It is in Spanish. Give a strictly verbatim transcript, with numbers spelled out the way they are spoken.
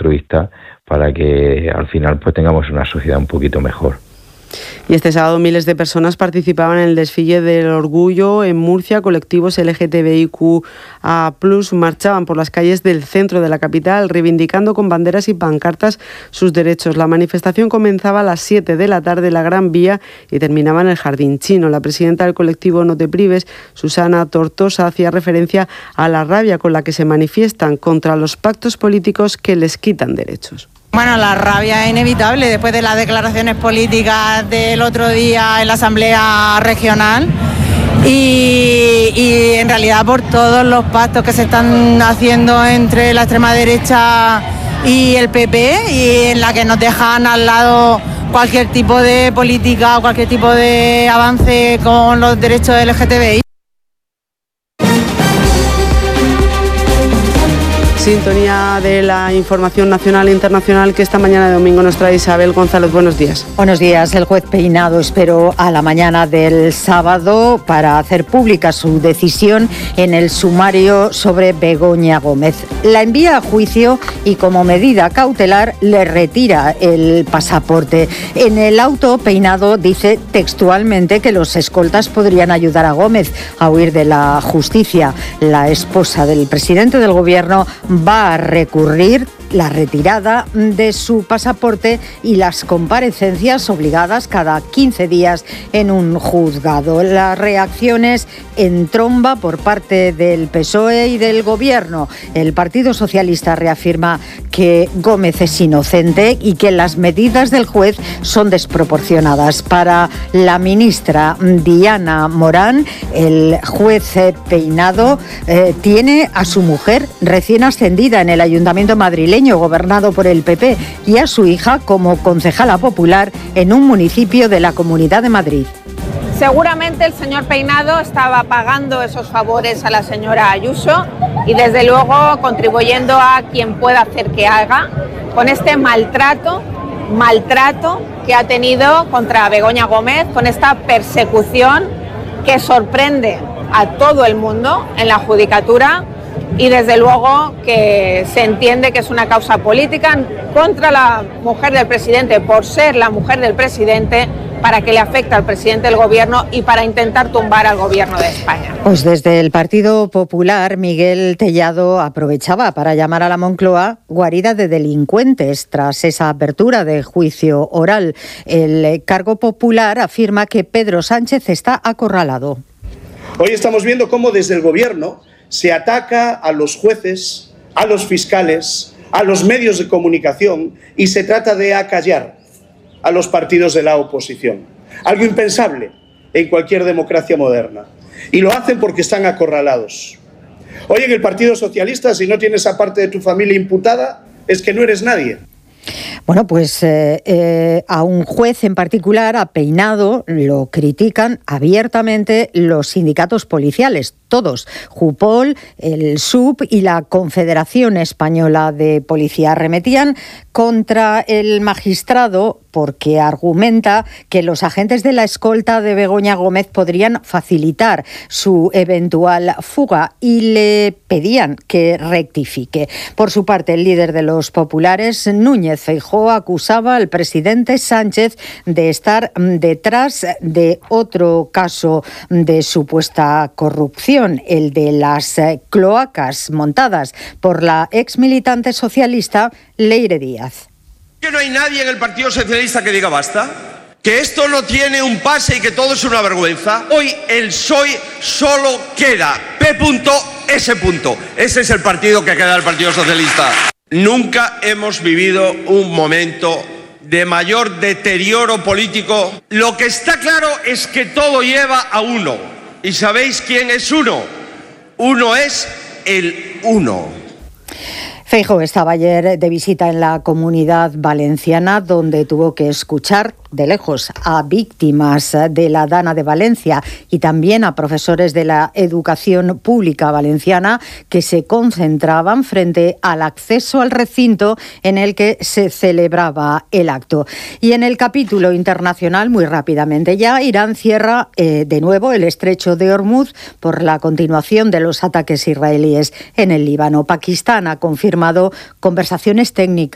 altruista para que al final pues tengamos una sociedad un poquito mejor. Y este sábado miles de personas participaban en el desfile del orgullo en Murcia. Colectivos L G T B I Q A plus, marchaban por las calles del centro de la capital reivindicando con banderas y pancartas sus derechos. La manifestación comenzaba a las siete de la tarde en la Gran Vía y terminaba en el Jardín Chino. La presidenta del colectivo No te prives, Susana Tortosa, hacía referencia a la rabia con la que se manifiestan contra los pactos políticos que les quitan derechos. Bueno, la rabia es inevitable después de las declaraciones políticas del otro día en la Asamblea Regional y, y en realidad por todos los pactos que se están haciendo entre la extrema derecha y el P P y en la que nos dejan al lado cualquier tipo de política o cualquier tipo de avance con los derechos L G T B I. Sintonía de la información nacional e internacional que esta mañana de domingo nos trae Isabel González. Buenos días. Buenos días. El juez Peinado esperó a la mañana del sábado para hacer pública su decisión en el sumario sobre Begoña Gómez. La envía a juicio y como medida cautelar le retira el pasaporte. En el auto, Peinado dice textualmente que los escoltas podrían ayudar a Gómez a huir de la justicia. La esposa del presidente del gobierno va a recurrir la retirada de su pasaporte y las comparecencias obligadas cada quince días en un juzgado. Las reacciones en tromba por parte del P S O E y del Gobierno. El Partido Socialista reafirma que Gómez es inocente y que las medidas del juez son desproporcionadas. Para la ministra Diana Morán, el juez Peinado eh, tiene a su mujer recién ascendida en el Ayuntamiento madrileño, gobernado por el P P, y a su hija como concejala popular en un municipio de la Comunidad de Madrid. Seguramente el señor Peinado estaba pagando esos favores a la señora Ayuso y desde luego contribuyendo a quien pueda hacer que haga con este maltrato, maltrato que ha tenido contra Begoña Gómez, con esta persecución que sorprende a todo el mundo en la judicatura. Y desde luego que se entiende que es una causa política contra la mujer del presidente por ser la mujer del presidente, para que le afecte al presidente del gobierno y para intentar tumbar al gobierno de España. Pues desde el Partido Popular, Miguel Tellado aprovechaba para llamar a la Moncloa guarida de delincuentes tras esa apertura de juicio oral. El Cargo Popular afirma que Pedro Sánchez está acorralado. Hoy estamos viendo cómo desde el gobierno se ataca a los jueces, a los fiscales, a los medios de comunicación y se trata de acallar a los partidos de la oposición. Algo impensable en cualquier democracia moderna. Y lo hacen porque están acorralados. Hoy en el Partido Socialista, si no tienes a parte de tu familia imputada, es que no eres nadie. Bueno, pues eh, eh, a un juez en particular, a Peinado, lo critican abiertamente los sindicatos policiales, todos, Jupol, el S U P y la Confederación Española de Policía. Arremetían contra el magistrado porque argumenta que los agentes de la escolta de Begoña Gómez podrían facilitar su eventual fuga y le pedían que rectifique. Por su parte, el líder de los populares, Núñez Feijóo, acusaba al presidente Sánchez de estar detrás de otro caso de supuesta corrupción, el de las cloacas montadas por la ex militante socialista Leire Díaz. ¿Que no hay nadie en el Partido Socialista que diga basta? ¿Que esto no tiene un pase y que todo es una vergüenza? Hoy el P S O E solo queda P S Ese es el partido que queda del Partido Socialista. Nunca hemos vivido un momento de mayor deterioro político. Lo que está claro es que todo lleva a uno. ¿Y sabéis quién es uno? Uno es el uno. Feijóo estaba ayer de visita en la Comunidad Valenciana, donde tuvo que escuchar de lejos a víctimas de la Dana de Valencia y también a profesores de la educación pública valenciana que se concentraban frente al acceso al recinto en el que se celebraba el acto. Y en el capítulo internacional, muy rápidamente ya, Irán cierra eh, de nuevo el estrecho de Hormuz por la continuación de los ataques israelíes en el Líbano. Pakistán ha confirmado conversaciones técnicas